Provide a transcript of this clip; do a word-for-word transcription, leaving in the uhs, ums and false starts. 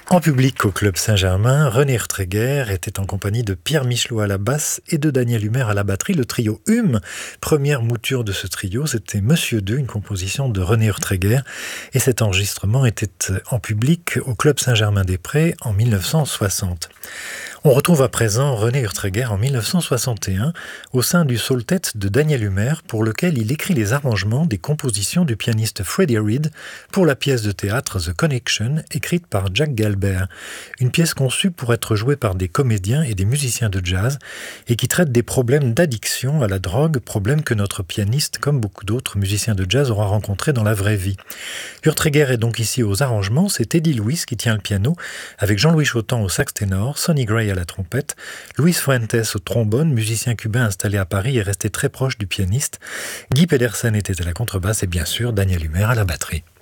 En public au Club Saint-Germain, René Urtréguer était en compagnie de Pierre Michelot à la basse et de Daniel Humer à la batterie. Le trio Hume, première mouture de ce trio, c'était Monsieur deux, une composition de René Urtréguer. Et cet enregistrement était en public au Club Saint-Germain-des-Prés en mille neuf cent soixante. On retrouve à présent René Urtréguer en mille neuf cent soixante et un au sein du Soul-Tet de Daniel Humer, pour lequel il écrit les arrangements des compositions du pianiste Freddie Reed pour la pièce de théâtre The Connection, écrite par Jack Galbert. Une pièce conçue pour être jouée par des comédiens et des musiciens de jazz et qui traite des problèmes d'addiction à la drogue, problème que notre pianiste, comme beaucoup d'autres musiciens de jazz, aura rencontré dans la vraie vie. Urtréguer est donc ici aux arrangements, c'est Eddie Lewis qui tient le piano, avec Jean-Louis Chotan au sax ténor, Sonny Gray à la trompette, Luis Fuentes au trombone, musicien cubain installé à Paris et resté très proche du pianiste. Guy Pedersen était à la contrebasse et bien sûr Daniel Humer à la batterie.